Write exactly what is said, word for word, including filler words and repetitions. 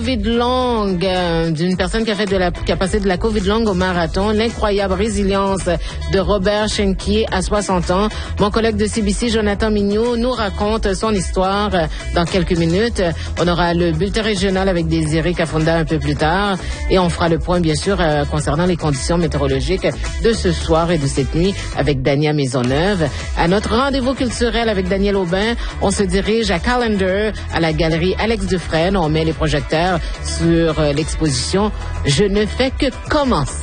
Covid longue, euh, d'une personne qui a fait de la, qui a passé de la Covid longue au marathon, l'incroyable résilience de Robert Schenkier à soixante ans. Mon collègue de C B C, Jonathan Mignot, nous raconte son histoire dans quelques minutes. On aura le bulletin régional avec Désiré Kafunda un peu plus tard et on fera le point, bien sûr, euh, concernant les conditions météorologiques de ce soir et de cette nuit avec Dania Maisonneuve. À notre rendez-vous culturel avec Daniel Aubin, on se dirige à Callender, à la galerie Alex Dufresne. On met les projecteurs sur l'exposition « Je ne fais que commencer ».